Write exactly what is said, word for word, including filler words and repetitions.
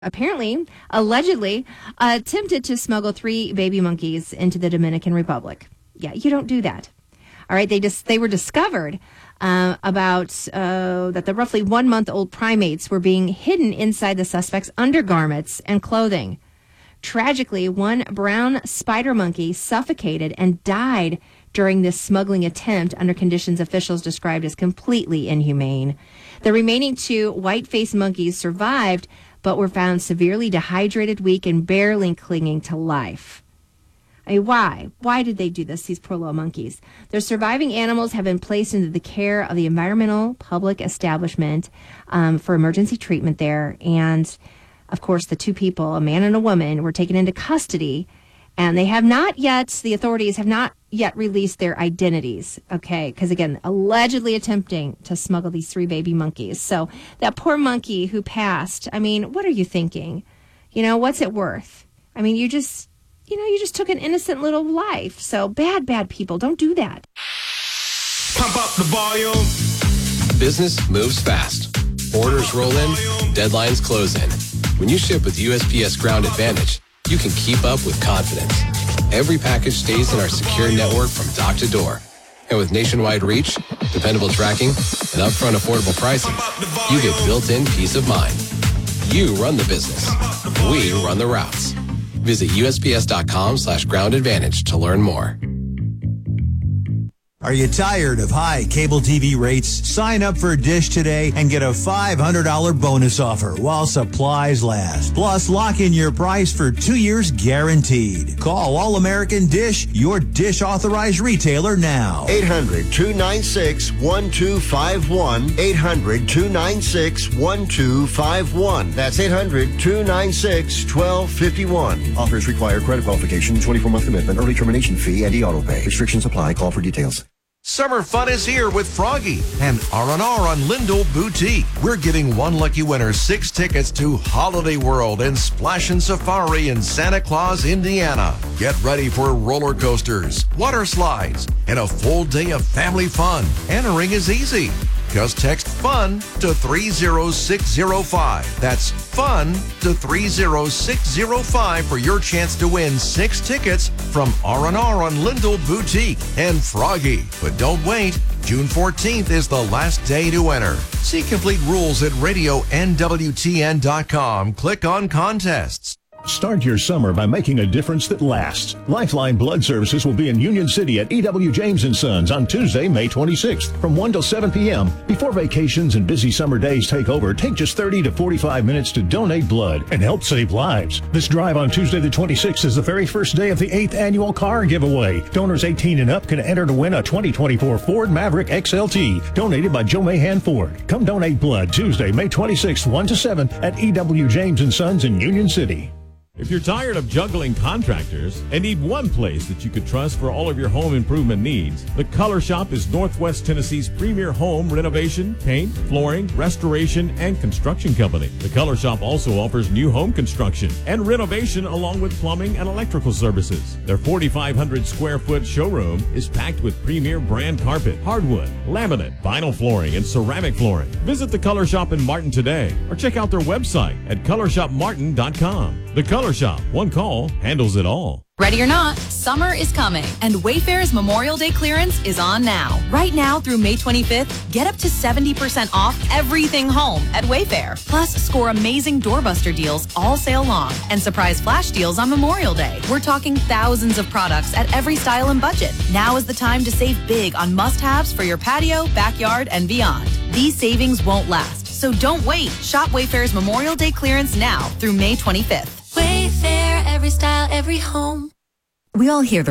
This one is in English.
apparently, allegedly, attempted to smuggle three baby monkeys into the Dominican Republic. Yeah, you don't do that. All right, they just they were discovered uh, about uh, that the roughly one-month-old primates were being hidden inside the suspect's undergarments and clothing. Tragically, one brown spider monkey suffocated and died during this smuggling attempt under conditions officials described as completely inhumane. The remaining two white-faced monkeys survived, but were found severely dehydrated, weak, and barely clinging to life. I mean, why? Why did they do this, these poor little monkeys? Their surviving animals have been placed into the care of the Environmental Public Establishment um, for emergency treatment there. And, of course, the two people, a man and a woman, were taken into custody. And they have not yet, the authorities have not yet released their identities, okay? Because, again, allegedly attempting to smuggle these three baby monkeys. So that poor monkey who passed, I mean, what are you thinking? You know, what's it worth? I mean, you just, you know, you just took an innocent little life. So bad, bad people, don't do that. Pump up the volume. Business moves fast. Orders roll in, deadlines close in. When you ship with U S P S Ground Advantage, you can keep up with confidence. Every package stays in our secure network from dock to door. And with nationwide reach, dependable tracking, and upfront affordable pricing, you get built-in peace of mind. You run the business. We run the routes. Visit USPS.com slash ground advantage to learn more. Are you tired of high cable T V rates? Sign up for Dish today and get a five hundred dollars bonus offer while supplies last. Plus, lock in your price for two years guaranteed. Call All American Dish, your Dish authorized retailer now. eight hundred, two nine six, one two five one. eight hundred, two nine six, one two five one. That's eight hundred, two nine six, one two five one. Offers require credit qualification, twenty-four month commitment, early termination fee, and e-auto pay. Restrictions apply. Call for details. Summer fun is here with Froggy and R and R on Lindell Boutique. We're giving one lucky winner six tickets to Holiday World and Splashin' Safari in Santa Claus, Indiana. Get ready for roller coasters, water slides, and a full day of family fun. Entering is easy. Just text FUN to three zero six zero five. That's FUN to three zero six zero five for your chance to win six tickets from R and R on Lindell Boutique and Froggy. But don't wait. June fourteenth is the last day to enter. See complete rules at radio N W T N dot com. Click on contests. Start your summer by making a difference that lasts. Lifeline Blood Services will be in Union City at E W James and Sons on Tuesday, May twenty-sixth from one till seven p.m. Before vacations and busy summer days take over, take just thirty to forty-five minutes to donate blood and help save lives. This drive on Tuesday the twenty-sixth is the very first day of the eighth annual car giveaway. Donors eighteen and up can enter to win a twenty twenty-four Ford Maverick X L T donated by Joe Mahan Ford. Come donate blood Tuesday, May twenty-sixth, one to seven at E W James and Sons in Union City. If you're tired of juggling contractors and need one place that you could trust for all of your home improvement needs, The Color Shop is Northwest Tennessee's premier home renovation, paint, flooring, restoration, and construction company. The Color Shop also offers new home construction and renovation along with plumbing and electrical services. Their forty-five hundred square foot showroom is packed with premier brand carpet, hardwood, laminate, vinyl flooring, and ceramic flooring. Visit The Color Shop in Martin today or check out their website at color shop martin dot com. The Color Shop, one call handles it all. Ready or not, summer is coming, and Wayfair's Memorial Day clearance is on now. Right now through May twenty-fifth, get up to seventy percent off everything home at Wayfair. Plus, score amazing doorbuster deals all sale long and surprise flash deals on Memorial Day. We're talking thousands of products at every style and budget. Now is the time to save big on must-haves for your patio, backyard, and beyond. These savings won't last, so don't wait. Shop Wayfair's Memorial Day clearance now through May twenty-fifth. Wayfair, every style, every home. We all hear the